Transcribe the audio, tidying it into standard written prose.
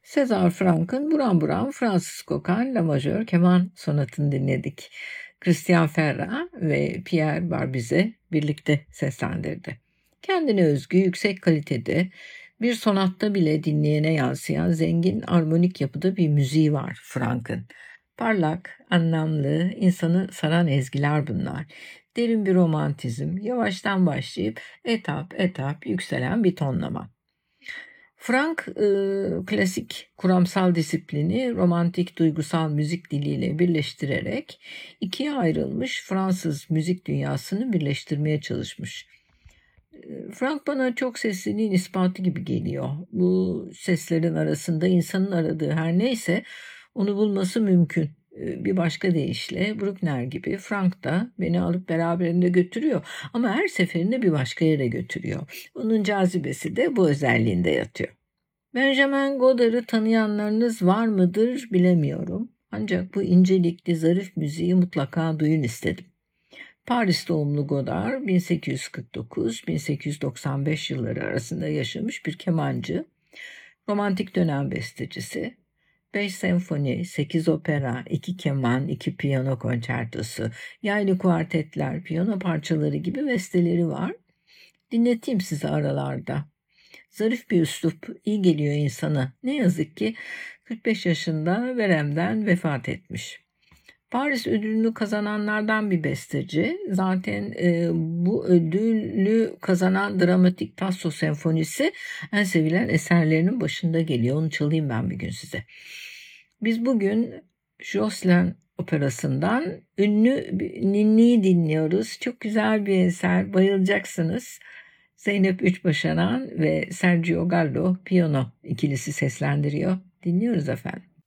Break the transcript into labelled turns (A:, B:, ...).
A: César Franck'ın Buram Buram Fransız Kokan La Majör keman sonatını dinledik. Christian Ferra ve Pierre Barbize birlikte seslendirdi. Kendine özgü yüksek kalitede bir sonatta bile dinleyene yansıyan zengin armonik yapıda bir müziği var Franck'ın. Parlak, anlamlı, insanı saran ezgiler bunlar. Derin bir romantizm, yavaştan başlayıp etap etap yükselen bir tonlama. Franck klasik kuramsal disiplini romantik duygusal müzik diliyle birleştirerek ikiye ayrılmış Fransız müzik dünyasını birleştirmeye çalışmış. Franck bana çok sesliliğin ispatı gibi geliyor. Bu seslerin arasında insanın aradığı her neyse onu bulması mümkün. Bir başka deyişle Bruckner gibi Franck da beni alıp beraberinde götürüyor ama her seferinde bir başka yere götürüyor. Onun cazibesi de bu özelliğinde yatıyor. Benjamin Godard'ı tanıyanlarınız var mıdır bilemiyorum. Ancak bu incelikli zarif müziği mutlaka duyun istedim. Paris doğumlu Godard 1849-1895 yılları arasında yaşamış bir kemancı, romantik dönem bestecisi. 5 senfoni, 8 opera, 2 keman, 2 piyano konçertosu, yaylı kuartetler, piyano parçaları gibi besteleri var. Dinleteyim size aralarda. Zarif bir üslup iyi geliyor insana. Ne yazık ki 45 yaşında veremden vefat etmiş. Paris ödülünü kazananlardan bir besteci. Zaten bu ödülü kazanan dramatik Tasso Senfonisi en sevilen eserlerinin başında geliyor. Onu çalayım ben bir gün size. Biz bugün Jocelyn operasından ünlü Ninni'yi dinliyoruz. Çok güzel bir eser, bayılacaksınız. Zeynep Üçbaşaran ve Sergio Gallo piyano ikilisi seslendiriyor. Dinliyoruz efendim.